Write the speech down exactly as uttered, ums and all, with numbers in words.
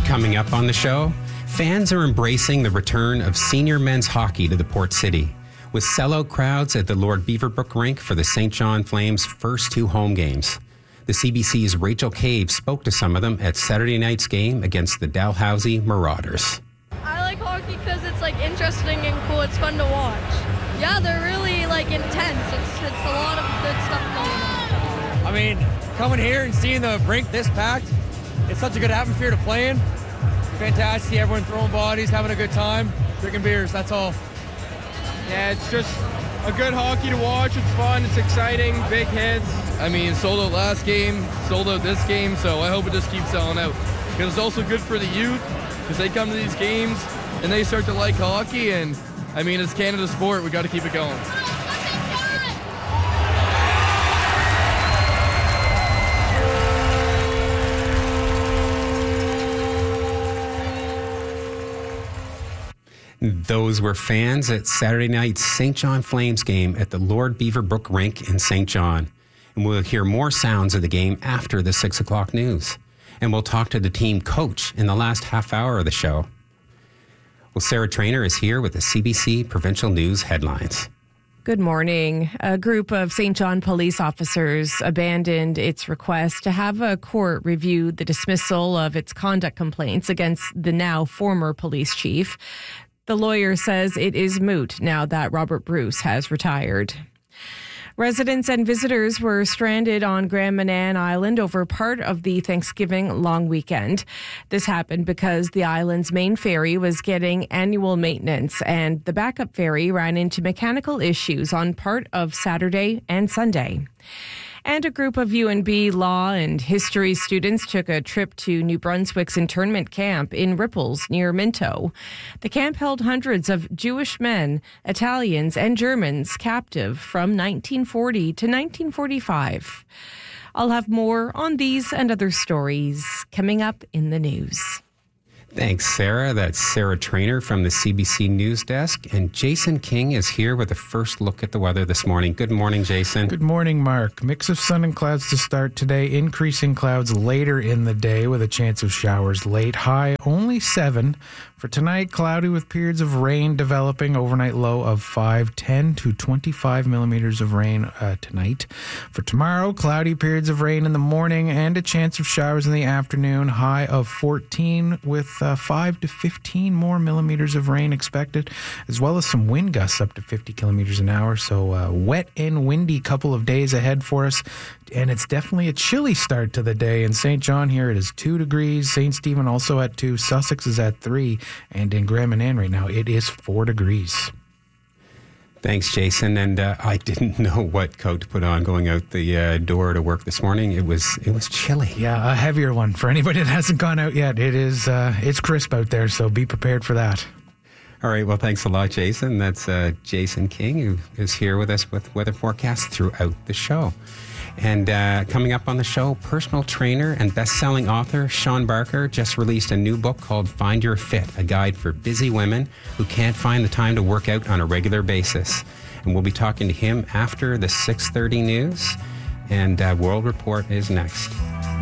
Coming up on the show, fans are embracing the return of senior men's hockey to the Port City, with sellout crowds at the Lord Beaverbrook rink for the Saint John Flames' first two home games. The C B C's Rachel Cave spoke to some of them at Saturday night's game against the Dalhousie Marauders. I like hockey because it's like interesting and cool. It's fun to watch. Yeah, they're really like intense. It's it's a lot of good stuff going on. I mean, coming here and seeing the rink this packed, it's such a good atmosphere to play in. Fantastic to see everyone throwing bodies, having a good time, drinking beers, that's all. Yeah, it's just a good hockey to watch. It's fun, it's exciting, big hits. I mean, sold out last game, sold out this game, so I hope it just keeps selling out. Because it's also good for the youth, because they come to these games and they start to like hockey, and I mean, it's Canada's sport, we got to keep it going. Those were fans at Saturday night's Saint John Flames game at the Lord Beaverbrook rink in Saint John. And we'll hear more sounds of the game after the six o'clock news. And we'll talk to the team coach in the last half hour of the show. Well, Sarah Trainer is here with the C B C Provincial News headlines. Good morning. A group of Saint John police officers abandoned its request to have a court review the dismissal of its conduct complaints against the now former police chief. The lawyer says it is moot now that Robert Bruce has retired. Residents and visitors were stranded on Grand Manan Island over part of the Thanksgiving long weekend. This happened because the island's main ferry was getting annual maintenance, and the backup ferry ran into mechanical issues on part of Saturday and Sunday. And a group of U N B law and history students took a trip to New Brunswick's internment camp in Ripples near Minto. The camp held hundreds of Jewish men, Italians, and Germans captive from nineteen forty to nineteen forty-five. I'll have more on these and other stories coming up in the news. Thanks, Sarah. That's Sarah Trainer from the C B C News Desk. And Jason King is here with a first look at the weather this morning. Good morning, Jason. Good morning, Mark. Mix of sun and clouds to start today. Increasing clouds later in the day with a chance of showers late. High only seven. For tonight, cloudy with periods of rain developing. Overnight low of five, ten to twenty-five millimeters of rain uh, tonight. For tomorrow, cloudy periods of rain in the morning and a chance of showers in the afternoon. High of fourteen with uh, five to fifteen more millimeters of rain expected, as well as some wind gusts up to fifty kilometers an hour. So uh, wet and windy couple of days ahead for us. And it's definitely a chilly start to the day. In Saint John here, it is two degrees. Saint Stephen also at two. Sussex is at three. And in Grand Manan right now, it is four degrees. Thanks, Jason. And uh, I didn't know what coat to put on going out the uh, door to work this morning. It was it was chilly. Yeah, a heavier one. For anybody that hasn't gone out yet, it is uh, it's crisp out there, so be prepared for that. All right. Well, thanks a lot, Jason. That's uh, Jason King, who is here with us with weather forecasts throughout the show. And uh, coming up on the show, personal trainer and best-selling author Sean Barker just released a new book called Find Your Fit, a guide for busy women who can't find the time to work out on a regular basis. And we'll be talking to him after the six thirty news. And uh, World Report is next.